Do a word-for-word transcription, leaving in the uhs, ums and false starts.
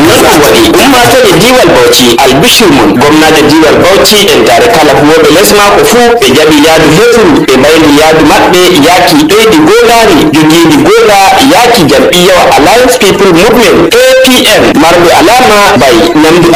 non waɗi ummatore diwal Bauchi albishir mun gwamnati diwal Bauchi en tare kala huwoɓe les mako fu ɓe jaɓi yaadu hefru ɓe bayni yaadu maɓɓe yaki ɗoyɗi golari jogiidi gola yaki jam'iyyawa Alliance People Movement A P M marɓe alama bay namdi